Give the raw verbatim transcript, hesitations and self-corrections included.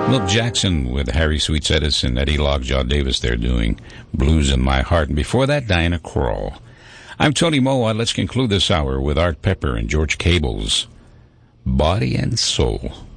Milt Jackson with Harry Sweets Edison, Eddie Lockjaw Davis there doing Blues in My Heart. And before that, Diana Krall. I'm Tony Moa. Let's conclude this hour with Art Pepper and George Cable's Body and Soul.